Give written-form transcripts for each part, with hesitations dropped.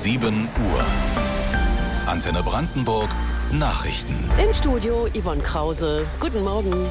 7 Uhr. Antenne Brandenburg, Nachrichten. Im Studio Yvonne Krause. Guten Morgen.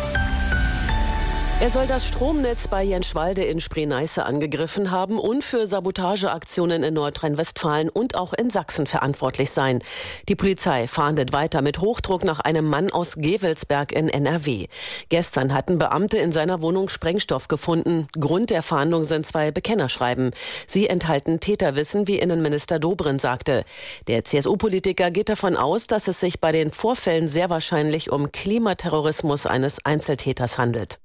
Er soll das Stromnetz bei Jenschwalde in Spree-Neiße angegriffen haben und für Sabotageaktionen in Nordrhein-Westfalen und auch in Sachsen verantwortlich sein. Die Polizei fahndet weiter mit Hochdruck nach einem Mann aus Gevelsberg in NRW. Gestern hatten Beamte in seiner Wohnung Sprengstoff gefunden. Grund der Fahndung sind 2 Bekennerschreiben. Sie enthalten Täterwissen, wie Innenminister Dobrindt sagte. Der CSU-Politiker geht davon aus, dass es sich bei den Vorfällen sehr wahrscheinlich um Klimaterrorismus eines Einzeltäters handelt.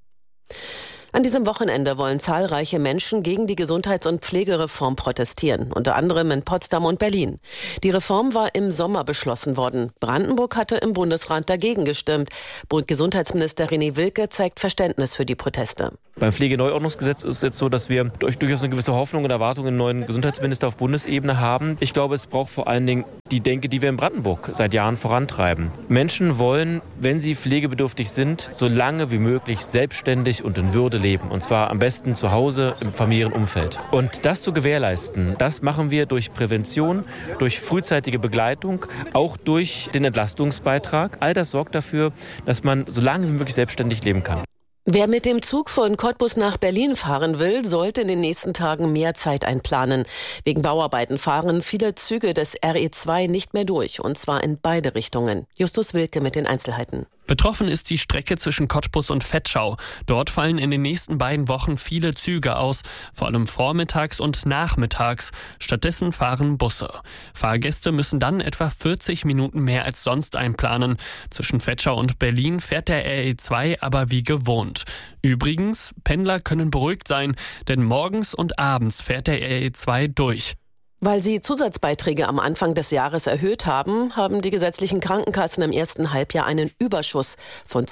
An diesem Wochenende wollen zahlreiche Menschen gegen die Gesundheits- und Pflegereform protestieren, unter anderem in Potsdam und Berlin. Die Reform war im Sommer beschlossen worden. Brandenburg hatte im Bundesrat dagegen gestimmt. Gesundheitsminister René Wilke zeigt Verständnis für die Proteste. Beim Pflegeneuordnungsgesetz ist es jetzt so, dass wir durchaus eine gewisse Hoffnung und Erwartung in einen neuen Gesundheitsminister auf Bundesebene haben. Ich glaube, es braucht vor allen Dingen die Denke, die wir in Brandenburg seit Jahren vorantreiben. Menschen wollen, wenn sie pflegebedürftig sind, so lange wie möglich selbstständig und in Würde leben. Und zwar am besten zu Hause im familiären Umfeld. Und das zu gewährleisten, das machen wir durch Prävention, durch frühzeitige Begleitung, auch durch den Entlastungsbeitrag. All das sorgt dafür, dass man so lange wie möglich selbstständig leben kann. Wer mit dem Zug von Cottbus nach Berlin fahren will, sollte in den nächsten Tagen mehr Zeit einplanen. Wegen Bauarbeiten fahren viele Züge des RE2 nicht mehr durch, und zwar in beide Richtungen. Justus Wilke mit den Einzelheiten. Betroffen ist die Strecke zwischen Cottbus und Vetschau. Dort fallen in den nächsten beiden Wochen viele Züge aus, vor allem vormittags und nachmittags. Stattdessen fahren Busse. Fahrgäste müssen dann etwa 40 Minuten mehr als sonst einplanen. Zwischen Vetschau und Berlin fährt der RE2 aber wie gewohnt. Übrigens, Pendler können beruhigt sein, denn morgens und abends fährt der RE2 durch. Weil sie Zusatzbeiträge am Anfang des Jahres erhöht haben, haben die gesetzlichen Krankenkassen im ersten Halbjahr einen Überschuss von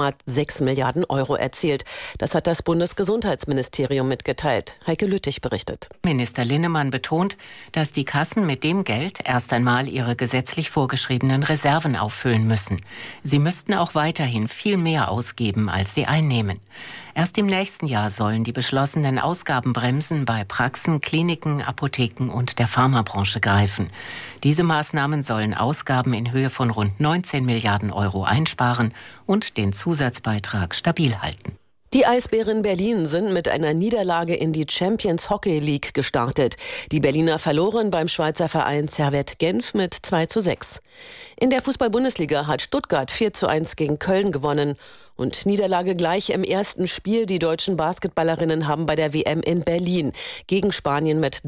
2,6 Milliarden Euro erzielt. Das hat das Bundesgesundheitsministerium mitgeteilt. Heike Lüttich berichtet. Minister Linnemann betont, dass die Kassen mit dem Geld erst einmal ihre gesetzlich vorgeschriebenen Reserven auffüllen müssen. Sie müssten auch weiterhin viel mehr ausgeben, als sie einnehmen. Erst im nächsten Jahr sollen die beschlossenen Ausgabenbremsen bei Praxen, Kliniken, Apotheken und der Pharmabranche greifen. Diese Maßnahmen sollen Ausgaben in Höhe von rund 19 Milliarden Euro einsparen und den Zusatzbeitrag stabil halten. Die Eisbären Berlin sind mit einer Niederlage in die Champions Hockey League gestartet. Die Berliner verloren beim Schweizer Verein Servette Genf mit 2:6. In der Fußball-Bundesliga hat Stuttgart 4:1 gegen Köln gewonnen. Und Niederlage gleich im ersten Spiel. Die deutschen Basketballerinnen haben bei der WM in Berlin gegen Spanien mit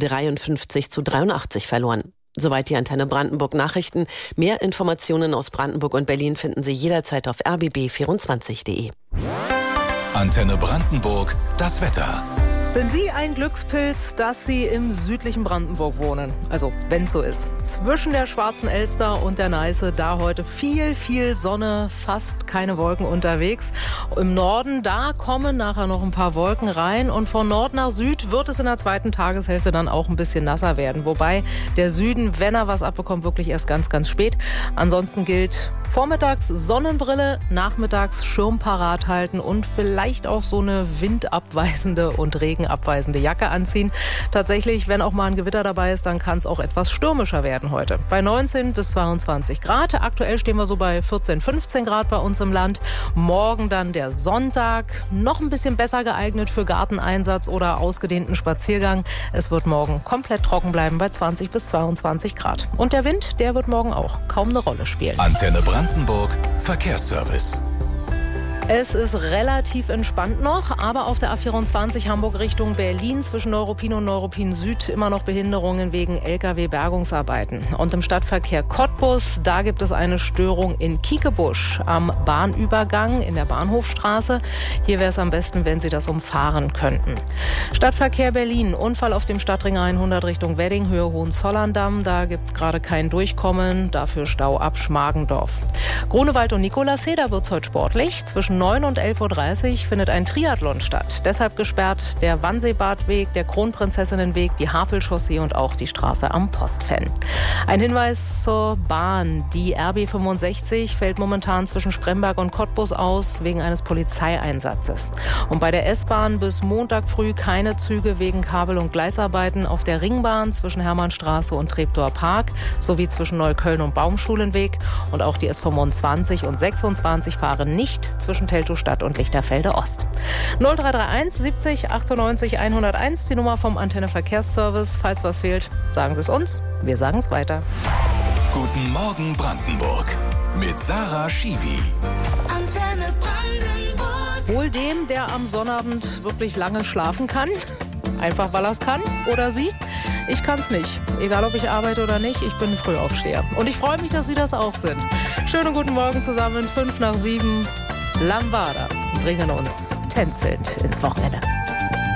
53:83 verloren. Soweit die Antenne Brandenburg Nachrichten. Mehr Informationen aus Brandenburg und Berlin finden Sie jederzeit auf rbb24.de. Antenne Brandenburg, das Wetter. Sind Sie ein Glückspilz, dass Sie im südlichen Brandenburg wohnen? Also, wenn es so ist. Zwischen der Schwarzen Elster und der Neiße, da heute viel Sonne, fast keine Wolken unterwegs. Im Norden, da kommen nachher noch ein paar Wolken rein. Und von Nord nach Süd wird es in der zweiten Tageshälfte dann auch ein bisschen nasser werden. Wobei der Süden, wenn er was abbekommt, wirklich erst ganz spät. Ansonsten gilt vormittags Sonnenbrille, nachmittags Schirm parat halten und vielleicht auch so eine windabweisende und regenabweisende Jacke anziehen. Tatsächlich, wenn auch mal ein Gewitter dabei ist, dann kann es auch etwas stürmischer werden heute. Bei 19 bis 22 Grad. Aktuell stehen wir so bei 14, 15 Grad bei uns im Land. Morgen dann der Sonntag. Noch ein bisschen besser geeignet für Garteneinsatz oder ausgedehnten Spaziergang. Es wird morgen komplett trocken bleiben bei 20 bis 22 Grad. Und der Wind, der wird morgen auch kaum eine Rolle spielen. Antenne Brandenburg, Verkehrsservice. Es ist relativ entspannt noch, aber auf der A24 Hamburg Richtung Berlin zwischen Neuruppin und Neuruppin Süd immer noch Behinderungen wegen Lkw-Bergungsarbeiten. Und im Stadtverkehr Cottbus, da gibt es eine Störung in Kiekebusch am Bahnübergang in der Bahnhofstraße. Hier wäre es am besten, wenn Sie das umfahren könnten. Stadtverkehr Berlin, Unfall auf dem Stadtring 100 Richtung Wedding, Höhe Hohenzollern-Damm. Da gibt es gerade kein Durchkommen, dafür Stau ab Schmargendorf. Grunewald und Nikolassee, da wird es heute sportlich. Zwischen 9 und 11:30 Uhr findet ein Triathlon statt. Deshalb gesperrt der Wannseebadweg, der Kronprinzessinnenweg, die Havelchaussee und auch die Straße am Postfan. Ein Hinweis zur Bahn. Die RB 65 fällt momentan zwischen Spremberg und Cottbus aus wegen eines Polizeieinsatzes. Und bei der S-Bahn bis Montag früh keine Züge wegen Kabel- und Gleisarbeiten auf der Ringbahn zwischen Hermannstraße und Treptower Park sowie zwischen Neukölln und Baumschulenweg. Und auch die S25 und 26 fahren nicht zwischen Teltow-Stadt und Lichterfelde Ost. 0331 70 98 101, die Nummer vom Antenne Verkehrsservice. Falls was fehlt, sagen Sie es uns. Wir sagen es weiter. Guten Morgen Brandenburg mit Sarah Schiwi. Antenne Brandenburg. Wohl dem, der am Sonnabend wirklich lange schlafen kann. Einfach, weil er es kann. Oder sie. Ich kann es nicht. Egal, ob ich arbeite oder nicht, ich bin ein Frühaufsteher. Und ich freue mich, dass Sie das auch sind. Schönen guten Morgen zusammen. 5 nach 7. Lambada bringen uns tänzelnd ins Wochenende.